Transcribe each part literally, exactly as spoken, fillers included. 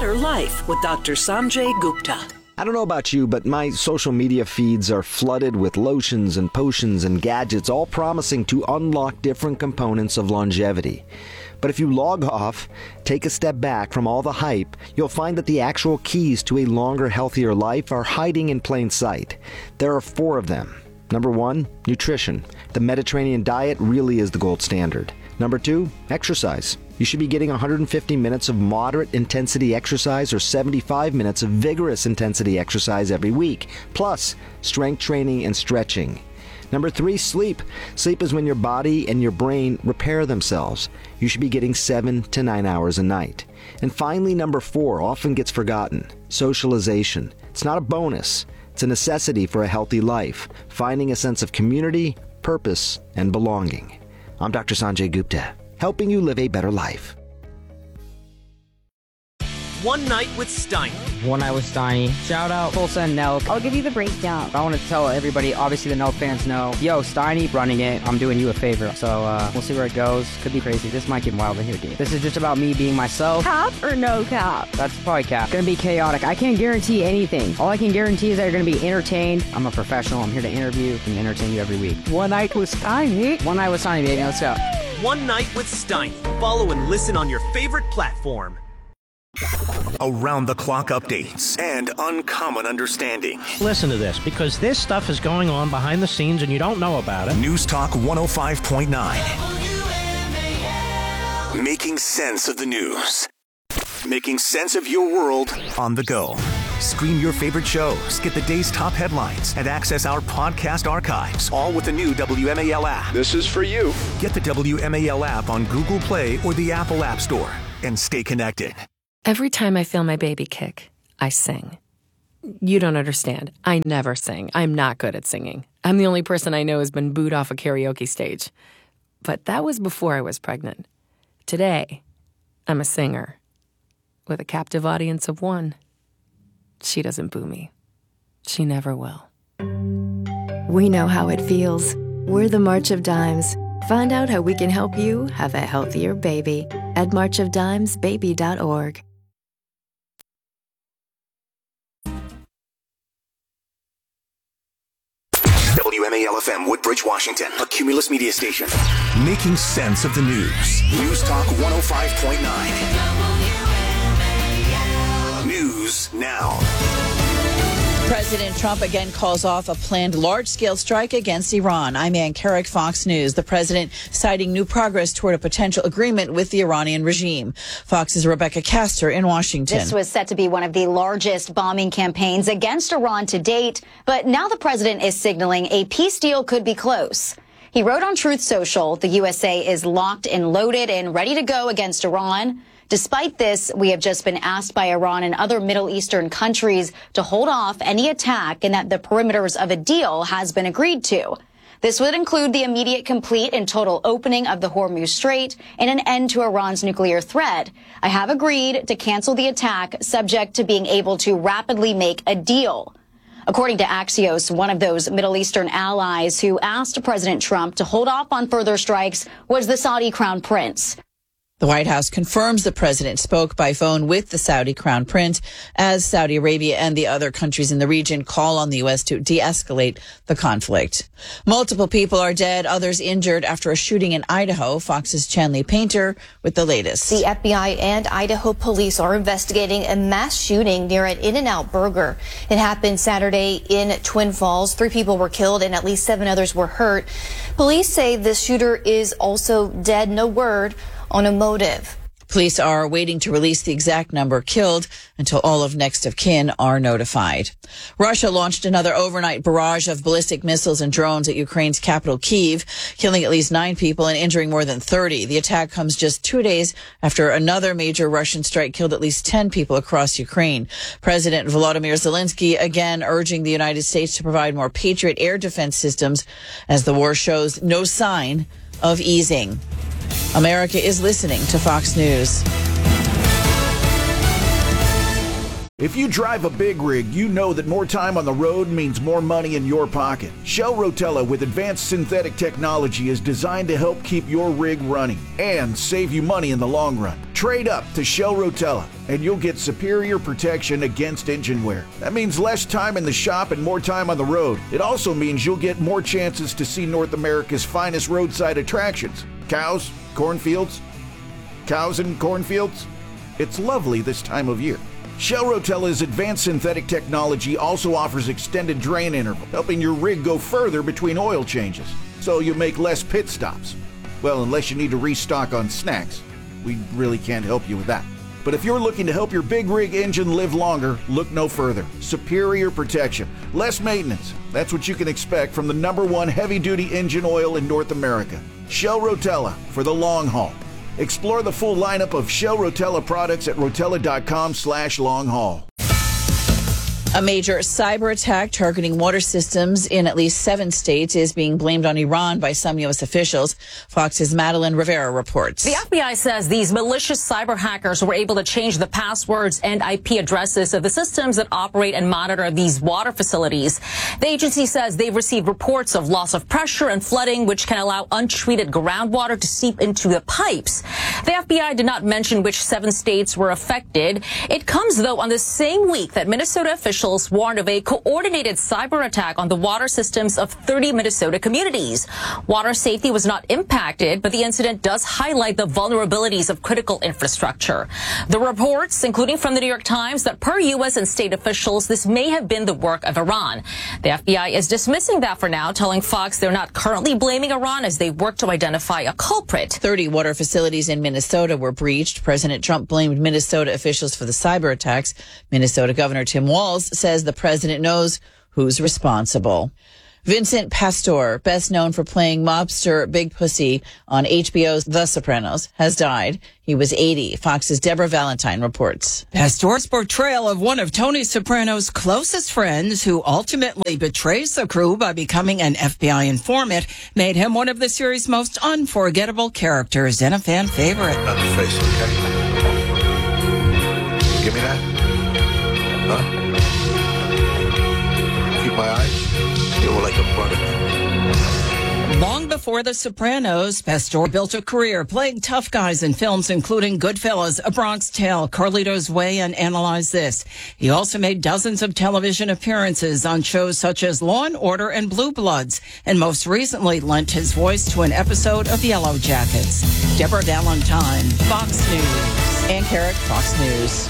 better life with Doctor Sanjay Gupta. I don't know about you, but my social media feeds are flooded with lotions and potions and gadgets, all promising to unlock different components of longevity. But if you log off, take a step back from all the hype, you'll find that the actual keys to a longer, healthier life are hiding in plain sight. There are four of them. Number one, nutrition. The Mediterranean diet really is the gold standard. Number two, exercise. You should be getting one hundred fifty minutes of moderate intensity exercise or seventy-five minutes of vigorous intensity exercise every week, plus strength training and stretching. Number three, sleep. Sleep is when your body and your brain repair themselves. You should be getting seven to nine hours a night. And finally, number four, often gets forgotten, socialization. It's not a bonus. It's a necessity for a healthy life, finding a sense of community, purpose, and belonging. I'm Doctor Sanjay Gupta, helping you live a better life. One Night with Steiny. One Night with Steiny. Shout out Full Send Nelk. I'll give you the breakdown. I want to tell everybody, obviously the Nelk fans know, yo, Steiny running it, I'm doing you a favor. So uh, we'll see where it goes. Could be crazy. This might get wild in here, dude. This is just about me being myself. Cap or no cap? That's probably cap. Gonna be chaotic. I can't guarantee anything. All I can guarantee is that you're gonna be entertained. I'm a professional. I'm here to interview and entertain you every week. One Night with Steiny. One Night with Steiny, baby. Let's go. One Night with Steiny. Follow and listen on your favorite platform. Around-the-clock updates and uncommon understanding. Listen to this, because this stuff is going on behind the scenes and you don't know about it. News Talk one oh five point nine. Making sense of the news. Making sense of your world on the go. Stream your favorite shows, get the day's top headlines, and access our podcast archives, all with the new W M A L app. This is for you. Get the W M A L app on Google Play or the Apple App Store and stay connected. Every time I feel my baby kick, I sing. You don't understand. I never sing. I'm not good at singing. I'm the only person I know who's been booed off a karaoke stage. But that was before I was pregnant. Today, I'm a singer with a captive audience of one. She doesn't boo me. She never will. We know how it feels. We're the March of Dimes. Find out how we can help you have a healthier baby at march of dimes baby dot org. W M A L F M, Woodbridge, Washington, a Cumulus media station. Making sense of the news. News Talk one oh five point nine. News now. President Trump again calls off a planned large-scale strike against Iran. I'm Ann Carrick, Fox News. The president citing new progress toward a potential agreement with the Iranian regime. Fox's Rebecca Castor in Washington. This was set to be one of the largest bombing campaigns against Iran to date, but now the president is signaling a peace deal could be close. He wrote on Truth Social, the U S A is locked and loaded and ready to go against Iran. Despite this, we have just been asked by Iran and other Middle Eastern countries to hold off any attack and that the perimeters of a deal has been agreed to. This would include the immediate, complete, and total opening of the Hormuz Strait and an end to Iran's nuclear threat. I have agreed to cancel the attack, subject to being able to rapidly make a deal. According to Axios, one of those Middle Eastern allies who asked President Trump to hold off on further strikes was the Saudi Crown Prince. The White House confirms the president spoke by phone with the Saudi Crown Prince as Saudi Arabia and the other countries in the region call on the U S to de-escalate the conflict. Multiple people are dead, others injured after a shooting in Idaho. Fox's Chanley Painter with the latest. The F B I and Idaho police are investigating a mass shooting near an In-N-Out Burger. It happened Saturday in Twin Falls. Three people were killed and at least seven others were hurt. Police say the shooter is also dead. No word on a motive. Police are waiting to release the exact number killed until all of next of kin are notified. Russia launched another overnight barrage of ballistic missiles and drones at Ukraine's capital, Kyiv, killing at least nine people and injuring more than thirty. The attack comes just two days after another major Russian strike killed at least ten people across Ukraine. President Volodymyr Zelensky again urging the United States to provide more Patriot air defense systems as the war shows no sign of easing. America is listening to Fox News. If you drive a big rig, you know that more time on the road means more money in your pocket. Shell Rotella with advanced synthetic technology is designed to help keep your rig running and save you money in the long run. Trade up to Shell Rotella and you'll get superior protection against engine wear. That means less time in the shop and more time on the road. It also means you'll get more chances to see North America's finest roadside attractions. Cows, cornfields, cows and cornfields. It's lovely this time of year. Shell Rotella's advanced synthetic technology also offers extended drain interval, helping your rig go further between oil changes, so you make less pit stops. Well, unless you need to restock on snacks. We really can't help you with that. But if you're looking to help your big rig engine live longer, look no further. Superior protection, less maintenance. That's what you can expect from the number one heavy-duty engine oil in North America. Shell Rotella for the long haul. Explore the full lineup of Shell Rotella products at rotella.com slash long haul. A major cyber attack targeting water systems in at least seven states is being blamed on Iran by some U S officials. Fox's Madeline Rivera reports. The F B I says these malicious cyber hackers were able to change the passwords and I P addresses of the systems that operate and monitor these water facilities. The agency says they've received reports of loss of pressure and flooding, which can allow untreated groundwater to seep into the pipes. The F B I did not mention which seven states were affected. It comes, though, on the same week that Minnesota officials warned of a coordinated cyber attack on the water systems of thirty Minnesota communities. Water safety was not impacted, but the incident does highlight the vulnerabilities of critical infrastructure. The reports, including from the New York Times, that per U S and state officials, this may have been the work of Iran. The F B I is dismissing that for now, telling Fox they're not currently blaming Iran as they work to identify a culprit. thirty water facilities in Minnesota were breached. President Trump blamed Minnesota officials for the cyber attacks. Minnesota Governor Tim Walz says the president knows who's responsible. Vincent Pastore, best known for playing mobster Big Pussy on H B O's The Sopranos, has died. He was eighty. Fox's Deborah Valentine reports. Pastore's portrayal of one of Tony Soprano's closest friends, who ultimately betrays the crew by becoming an F B I informant, made him one of the series' most unforgettable characters and a fan favorite. Not the face, okay? Give me that. Huh? Keep my eyes. You're like a brother. Long before The Sopranos, Pastore built a career playing tough guys in films including Goodfellas, A Bronx Tale, Carlito's Way, and Analyze This. He also made dozens of television appearances on shows such as Law and Order and Blue Bloods, and most recently lent his voice to an episode of Yellow Jackets. Deborah Valentine, Fox News. Ann Carrick, Fox News.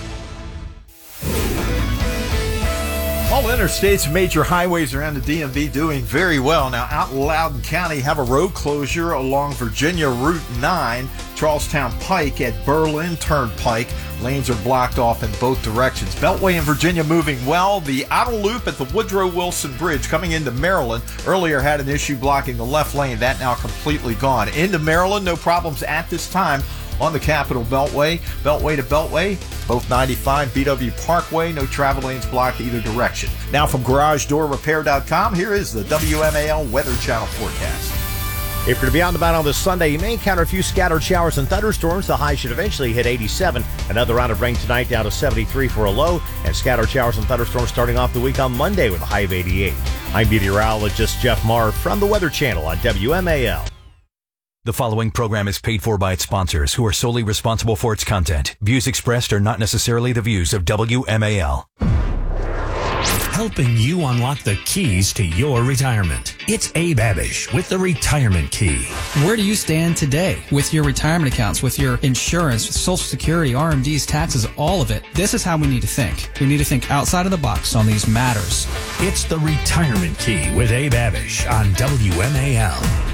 All interstates and major highways around the D M V doing very well. Now, out in Loudoun County, have a road closure along Virginia Route nine, Charlestown Pike at Berlin Turnpike. Lanes are blocked off in both directions. Beltway in Virginia moving well. The outer loop at the Woodrow Wilson Bridge coming into Maryland earlier had an issue blocking the left lane. That now completely gone. Into Maryland, no problems at this time on the Capitol Beltway. Beltway to Beltway, both ninety-five, B W Parkway, no travel lanes blocked either direction. Now from Garage Door Repair dot com, here is the W M A L Weather Channel forecast. If you're to be on the bound on this Sunday, you may encounter a few scattered showers and thunderstorms. The high should eventually hit eighty-seven. Another round of rain tonight down to seventy-three for a low, and scattered showers and thunderstorms starting off the week on Monday with a high of eighty-eight. I'm meteorologist Jeff Marr from the Weather Channel on W M A L. The following program is paid for by its sponsors, who are solely responsible for its content. Views expressed are not necessarily the views of W M A L. Helping you unlock the keys to your retirement. It's Abe Abish with the Retirement Key. Where do you stand today with your retirement accounts, with your insurance, with Social Security, R M Ds, taxes, all of it? This is how we need to think. We need to think outside of the box on these matters. It's the Retirement Key with Abe Abish on W M A L.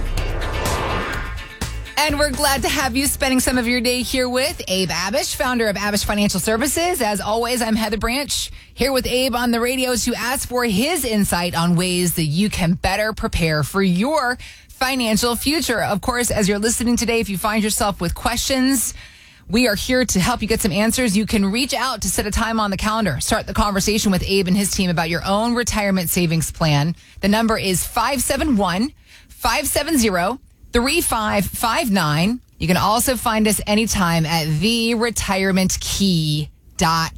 And we're glad to have you spending some of your day here with Abe Abish, founder of Abish Financial Services. As always, I'm Heather Branch, here with Abe on the radio to ask for his insight on ways that you can better prepare for your financial future. Of course, as you're listening today, if you find yourself with questions, we are here to help you get some answers. You can reach out to set a time on the calendar. Start the conversation with Abe and his team about your own retirement savings plan. The number is five seven one, five seven zero, three five five nine. You can also find us anytime at the retirement key dot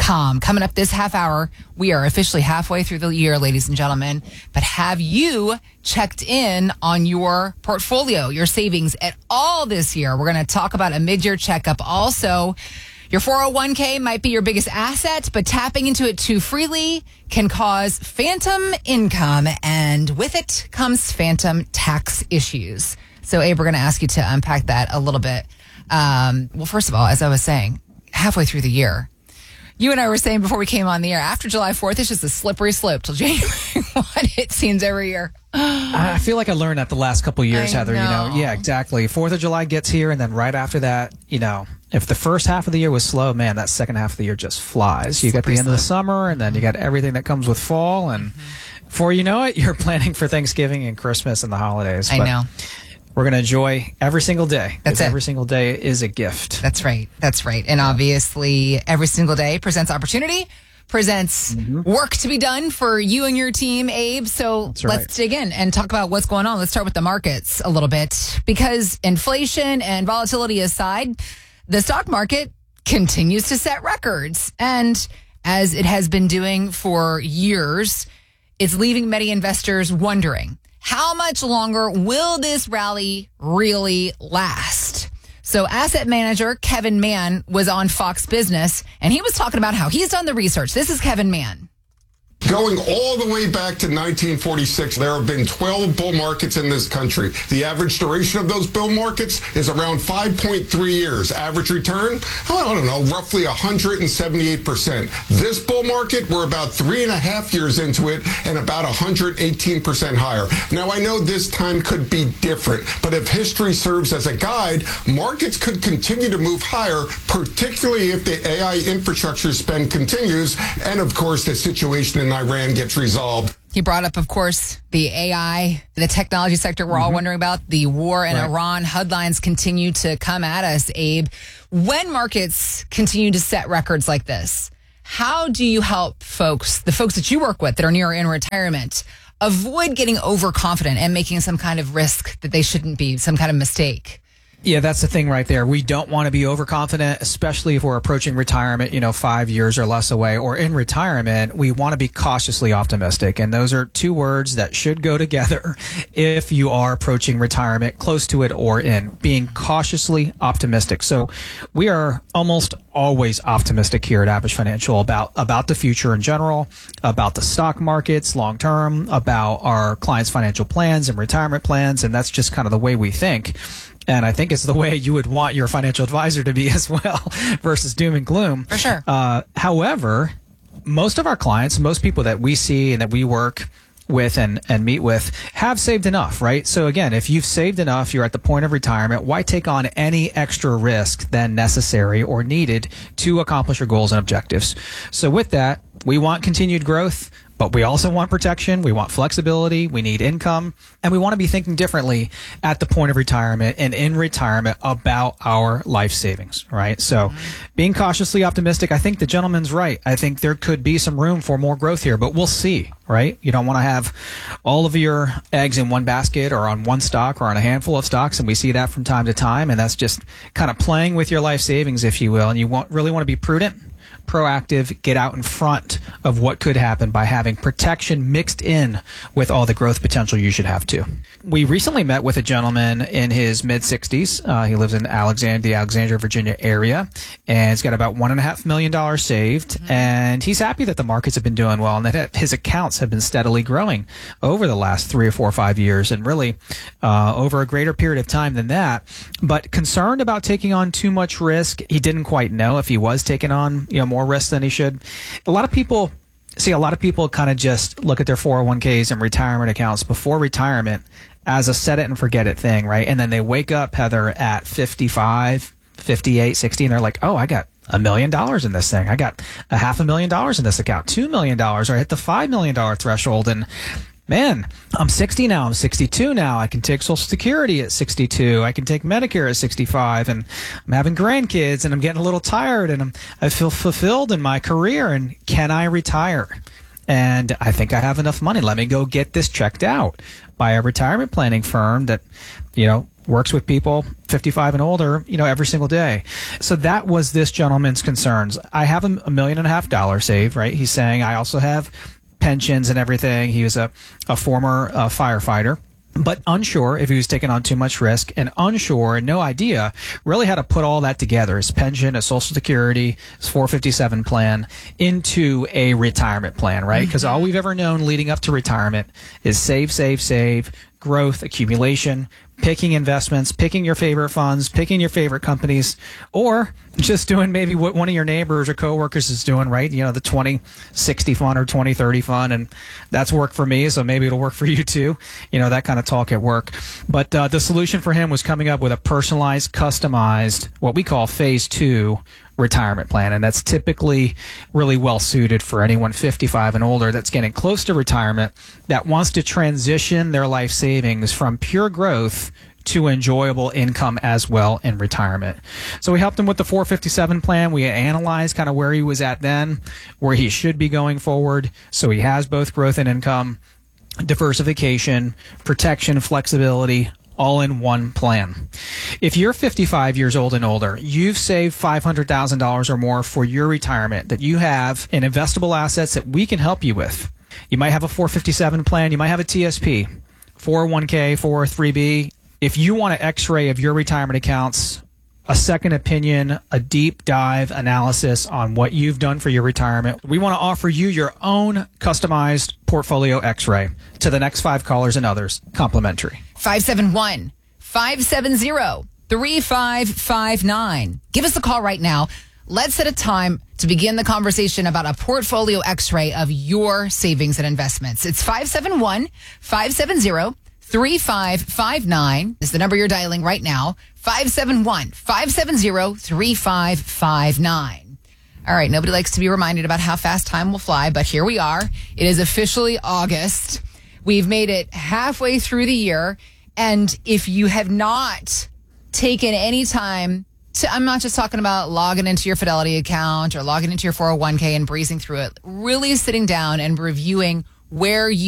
com. Coming up this half hour, we are officially halfway through the year, ladies and gentlemen. But have you checked in on your portfolio, your savings at all this year? We're going to talk about a mid-year checkup. Also, your four oh one k might be your biggest asset, but tapping into it too freely can cause phantom income, and with it comes phantom tax issues. So, Abe, we're going to ask you to unpack that a little bit. Um, well, first of all, as I was saying, halfway through the year, you and I were saying before we came on the air, after July fourth, it's just a slippery slope till January first, it seems, every year. I feel like I learned that the last couple of years, I Heather. know. You know, yeah, exactly. Fourth of July gets here, and then right after that, you know, if the first half of the year was slow, man, that second half of the year just flies. You got the end of the summer, and then you got everything that comes with fall, and mm-hmm. before you know it, you're planning for Thanksgiving and Christmas and the holidays. I But know. We're going to enjoy every single day. That's it. Every single day is a gift. That's right. That's right. And obviously, every single day presents opportunity, presents mm-hmm. work to be done for you and your team, Abe. So That's right. let's dig in and talk about what's going on. Let's start with the markets a little bit, because inflation and volatility aside, the stock market continues to set records. And as it has been doing for years, it's leaving many investors wondering, how much longer will this rally really last? So asset manager Kevin Mann was on Fox Business, and he was talking about how he's done the research. This is Kevin Mann. Going all the way back to nineteen forty-six, there have been twelve bull markets in this country. The average duration of those bull markets is around five point three years. Average return, I don't know, roughly one hundred seventy-eight percent. This bull market, we're about three and a half years into it and about one hundred eighteen percent higher. Now, I know this time could be different, but if history serves as a guide, markets could continue to move higher, particularly if the A I infrastructure spend continues and, of course, the situation in Iran gets resolved. He brought up, of course, the A I, the technology sector we're mm-hmm. all wondering about, the war in right. Iran. Headlines continue to come at us, Abe. When markets continue to set records like this, how do you help folks, the folks that you work with that are near or in retirement, avoid getting overconfident and making some kind of risk that they shouldn't be, some kind of mistake? Yeah, that's the thing right there. We don't want to be overconfident, especially if we're approaching retirement, you know, five years or less away, or in retirement. We want to be cautiously optimistic. And those are two words that should go together if you are approaching retirement, close to it or in, being cautiously optimistic. So we are almost always optimistic here at Abish Financial about, about the future in general, about the stock markets long term, about our clients' financial plans and retirement plans. And that's just kind of the way we think. And I think it's the way you would want your financial advisor to be as well, versus doom and gloom. For sure. Uh, however, most of our clients, most people that we see and that we work with and, and meet with have saved enough, right? So again, if you've saved enough, you're at the point of retirement, why take on any extra risk than necessary or needed to accomplish your goals and objectives? So with that, we want continued growth, but we also want protection. We want flexibility. We need income. And we want to be thinking differently at the point of retirement and in retirement about our life savings, right? So being cautiously optimistic, I think the gentleman's right. I think there could be some room for more growth here, but we'll see, right? You don't want to have all of your eggs in one basket or on one stock or on a handful of stocks. And we see that from time to time. And that's just kind of playing with your life savings, if you will. And you want, really want to be prudent, proactive, get out in front of what could happen by having protection mixed in with all the growth potential you should have too. We recently met with a gentleman in his mid sixties. Uh, he lives in Alexandria, the Alexandria, Virginia area, and he's got about one and a half million dollars saved. Mm-hmm. And he's happy that the markets have been doing well and that his accounts have been steadily growing over the last three or four or five years, and really uh, over a greater period of time than that. But concerned about taking on too much risk. He didn't quite know if he was taking on, you know, more risk than he should. A lot of people see, a lot of people kind of just look at their four oh one k's and retirement accounts before retirement as a set it and forget it thing, right? And then they wake up, Heather, at fifty-five, fifty-eight, sixty, and they're like, oh, I got a million dollars in this thing. I got a half a million dollars in this account, two million dollars, or I hit the five million dollars threshold. And man, I'm sixty now. I'm sixty-two now. I can take Social Security at sixty-two. I can take Medicare at sixty-five. And I'm having grandkids, and I'm getting a little tired, and I'm, I feel fulfilled in my career. And can I retire? And I think I have enough money. Let me go get this checked out by a retirement planning firm that, you know, works with people fifty-five and older, you know, every single day. So that was this gentleman's concerns. I have a, a million and a half dollars saved, right? He's saying I also have pensions and everything. He was a, a former uh, firefighter, but unsure if he was taking on too much risk, and unsure and no idea really how to put all that together, his pension, his Social Security, his four fifty-seven plan into a retirement plan, right? Because mm-hmm. all we've ever known leading up to retirement is save, save, save, growth, accumulation, picking investments, picking your favorite funds, picking your favorite companies, or just doing maybe what one of your neighbors or coworkers is doing, right? You know, the twenty sixty fund or twenty thirty fund, and that's worked for me, so maybe it'll work for you too. You know, that kind of talk at work. But uh, the solution for him was coming up with a personalized, customized, what we call phase two retirement plan, and that's typically really well suited for anyone fifty-five and older that's getting close to retirement, that wants to transition their life savings from pure growth to enjoyable income as well in retirement. So we helped him with the four fifty-seven plan. We analyzed kind of where he was at then, where he should be going forward. So he has both growth and income, diversification, protection, flexibility, all in one plan. If you're fifty-five years old and older, you've saved five hundred thousand dollars or more for your retirement that you have in investable assets that we can help you with. You might have a four fifty-seven plan. You might have a T S P, four oh one k, four oh three b. If you want an x-ray of your retirement accounts, a second opinion, a deep dive analysis on what you've done for your retirement, we want to offer you your own customized portfolio x-ray to the next five callers and others, complimentary. five seven one, five seven zero, three five five nine. Give us a call right now. Let's set a time to begin the conversation about a portfolio x-ray of your savings and investments. It's five seven one, five seven zero, three five five nine is the number you're dialing right now. five seven one, five seven zero, three five five nine. All right, nobody likes to be reminded about how fast time will fly, but here we are. It is officially August. We've made it halfway through the year. And if you have not taken any time to, I'm not just talking about logging into your Fidelity account or logging into your four oh one k and breezing through it, really sitting down and reviewing where you